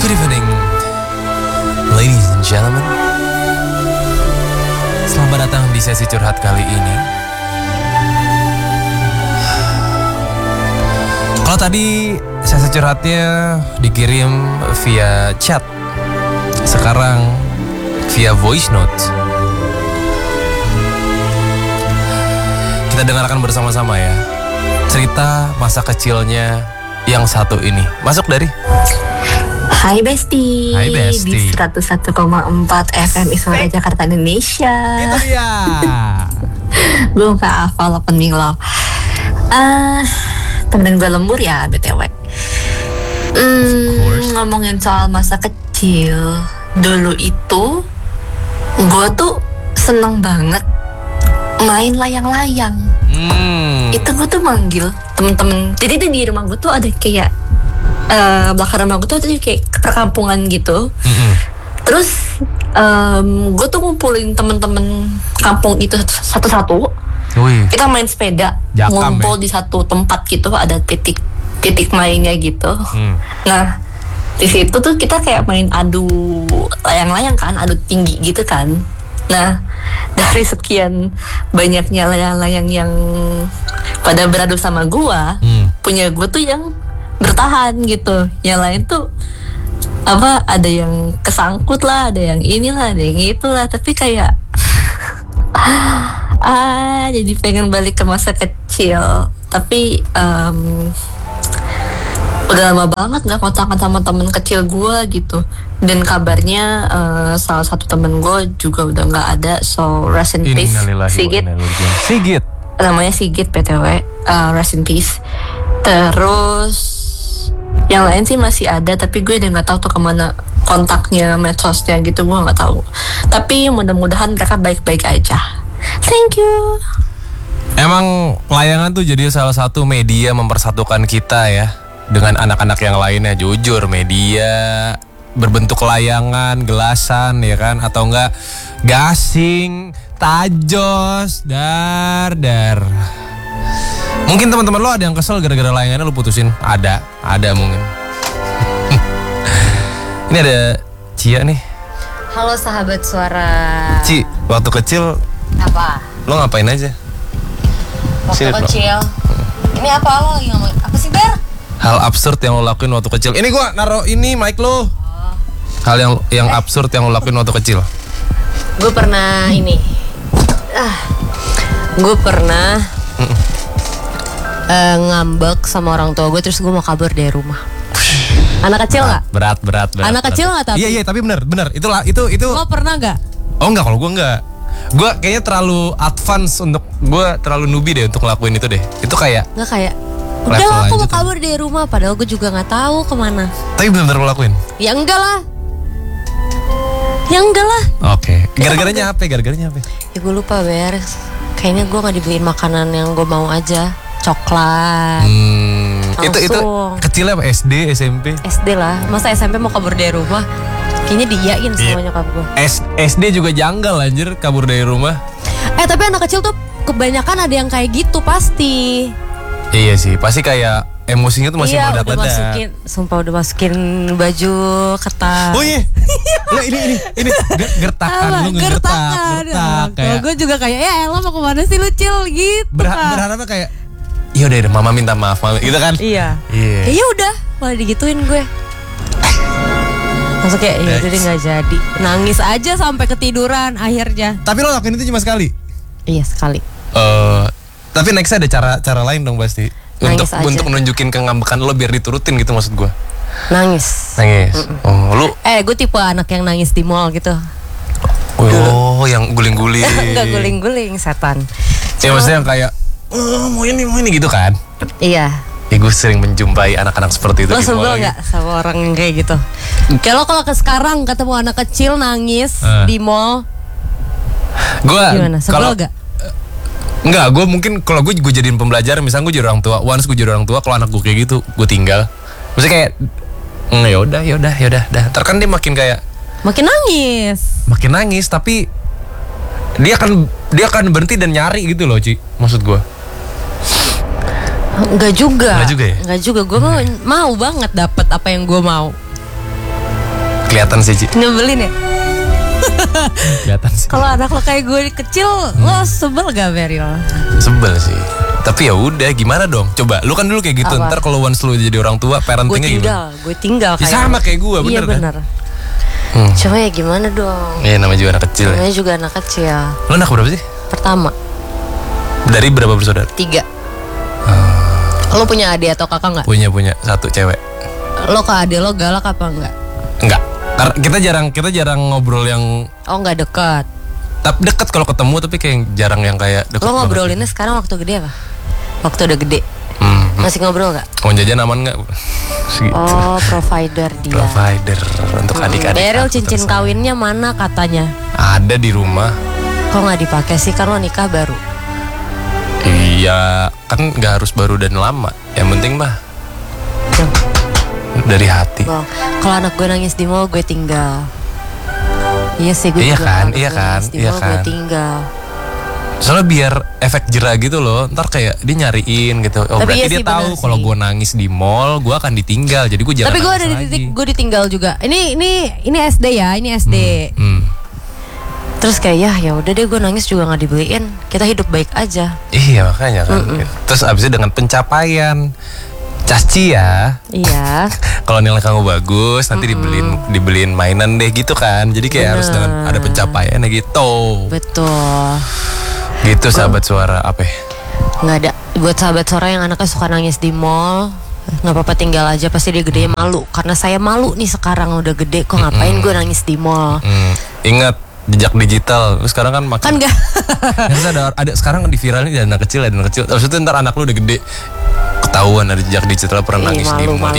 Good evening, ladies and gentlemen. Selamat datang di sesi curhat kali ini. Kalau tadi sesi curhatnya dikirim via chat, sekarang via voice note. Kita dengarkan bersama-sama ya cerita masa kecilnya yang satu ini. Masuk dari Hai Besti. Hai Besti. Di 101,4 FM Iswara Jakarta Indonesia. Itu dia. Gue gak hafal opening lo. Temen gue lembur ya BTW. Ngomongin soal masa kecil, dulu itu gue tuh seneng banget main layang-layang. Itu gue tuh manggil temen-temen. Jadi tuh di rumah gue tuh ada kayak belakang rumah gue tuh kayak perkampungan gitu. Terus gue tuh ngumpulin temen-temen kampung itu satu-satu. Kita main sepeda, ngumpul di satu tempat gitu, ada titik mainnya gitu. Nah di situ tuh kita kayak main adu layang-layang kan, adu tinggi gitu kan. Nah dari sekian banyaknya layang-layang yang pada beradu sama gua, punya gua tuh yang bertahan gitu. Yang lain tuh ada yang kesangkut lah, ada yang inilah, ada yang itulah. Tapi kayak jadi pengen balik ke masa kecil. Tapi udah lama banget gak kontakan sama temen kecil gue gitu. Dan kabarnya salah satu temen gue juga udah gak ada. So rest in peace Sigit. Namanya Sigit PTW, rest in peace. Terus yang lain sih masih ada, tapi gue udah gak tahu tuh kemana kontaknya, medsosnya gitu, gue gak tahu. Tapi mudah-mudahan mereka baik-baik aja. Thank you. Emang layangan tuh jadi salah satu media mempersatukan kita ya dengan anak-anak yang lainnya. Jujur, media berbentuk layangan, gelasan ya kan, atau enggak gasing, tajos, dar. Mungkin teman-teman lo ada yang kesel gara-gara layangannya lo putusin. Ada mungkin. Ini ada Cia nih. Halo sahabat suara. Ci, waktu kecil Apa? lo ngapain aja? Waktu Sini, kecil. Ini apa lo lagi ngomong? Apa sih Ber? Hal absurd yang lo lakuin waktu kecil. Ini gua naro ini mic lo. Hal yang absurd yang lo lakuin waktu kecil. Gue pernah ini. Gue pernah ngambek sama orang tua gue, terus gue mau kabur dari rumah. Anak kecil nggak? Berat. Anak kecil nggak tapi? Iya tapi benar. Itu. Lo pernah nggak? Oh enggak, kalau gue enggak. Gue kayaknya terlalu advance untuk gue, terlalu newbie deh untuk ngelakuin itu deh. Itu kayak Nggak kayak. Udah aku mau kabur dari rumah, padahal gue juga nggak tahu kemana. Tapi benar-benar lo lakuin? Ya enggak lah. Oke. Gara-garanya apa? Ya gue lupa Ber. Kayaknya gue nggak dibeliin makanan yang gue mau aja. Coklat. Itu kecilnya apa? SD, SMP? SD lah. Masa SMP mau kabur dari rumah? Kayaknya diiyain sama nyokap gue. SD juga janggal anjir, kabur dari rumah. Tapi anak kecil tuh kebanyakan ada yang kayak gitu pasti. Iya sih, pasti kayak emosinya tuh masih meledak-ledak. Sumpah udah masukin baju ketat. Oh iya. Nah, ini gertakan lu gertak. Gue juga kayak ya elah mau kemana sih lu Cil gitu. Berharapnya kayak iya udah mama minta maaf mama gitu kan. Iya. Ya udah malah digituin gue. Maksudnya kayak ya jadi nggak jadi. Nangis aja sampai ketiduran akhirnya. Tapi lo lakuin itu cuma sekali? Iya sekali. Tapi nextnya ada cara lain dong pasti. Untuk nunjukin kengambekan lo biar diturutin gitu maksud gue. Nangis. Oh lu? Gue tipe anak yang nangis di mall gitu. Oh yang guling-guling. Enggak guling-guling, setan. Ya maksudnya yang kayak mau ini gitu kan? Iya. Ya gue sering menjumpai anak-anak seperti itu. Lo sebel gak sama orang yang kayak gitu? Kayak lo kalau sekarang ketemu anak kecil nangis di mall, gimana? Sebel gak? Enggak, gue mungkin kalau gue jadiin pembelajaran. Misalnya gue jadi orang tua, once gue jadi orang tua, kalau anak gue kayak gitu, gue tinggal. Maksudnya kayak yaudah. Ntar kan dia makin kayak makin nangis, tapi dia akan berhenti dan nyari gitu loh, Ci. Maksud gue. Enggak juga ya? Enggak juga, gue mau banget dapet apa yang gue mau. Kelihatan sih, Ci. Nyebelin ya. Kelihatan sih. Kalau anak lo kayak gue kecil, lo sebel gak Beril? Sebel sih. Tapi ya udah, gimana dong? Coba, lu kan dulu kayak gitu. Apa? Ntar kalau once lu jadi orang tua, parentingnya gimana? Gue tinggal Ya, sama kayak gue, bener iya, kan? bener. Cuma ya gimana dong? Iya, namanya juga anak kecil. Namanya juga anak kecil. Lu anak berapa sih? Pertama. Dari berapa bersaudara? 3. Lo punya adik atau kakak nggak? Punya satu cewek. Lo ke adik lo galak apa enggak? Enggak. Karena kita jarang ngobrol yang Oh, nggak dekat. tapi deket kalau ketemu, tapi kayak jarang yang kayak deket. Lo banget. ngobrolinnya sekarang waktu gede apa? Waktu udah gede. Masih ngobrol nggak? Mau jajan aman nggak? Segitu. Oh, provider dia. Provider untuk adik-adik. Beril aku cincin tersayang. kawinnya mana katanya? Ada di rumah. Kok nggak dipakai sih? Kan lo nikah baru. Iya, kan nggak harus baru dan lama. Yang penting mah Yang dari hati. Bang, kalau anak gue nangis di mall gue tinggal. Iya sih gue Iya juga kan, anak iya gue kan, nangis di iya mall gue kan. tinggal. Soalnya biar efek jera gitu loh. Ntar kayak dia nyariin gitu. Oh, Tapi berarti iya dia sih, tahu bener kalau sih. gue nangis di mall, gue akan ditinggal. Jadi gue jangan. Tapi gue ada di titik gue ditinggal juga. Ini SD ya, ini SD. Terus kayak ya udah deh gue nangis juga nggak dibeliin. Kita hidup baik aja. Iya makanya kan. Terus abisnya dengan pencapaian. Casci ya. Iya. Kalau nilai kamu bagus, nanti dibeliin mainan deh gitu kan. Jadi kayak harus dengan ada pencapaiannya gitu. Betul. Gitu sahabat suara apa? Nggak ada. Buat sahabat suara yang anaknya suka nangis di mall, nggak apa-apa tinggal aja. Pasti dia gede malu. Karena saya malu nih sekarang udah gede. Kok ngapain gue nangis di mall? Ingat jejak digital. Terus sekarang kan makin. Kan nggak. Terus ada sekarang di viral ini ada anak kecil. Terus itu ntar anak lu udah gede, ketahuan ada jejak digital pernah nangis di malu, mall.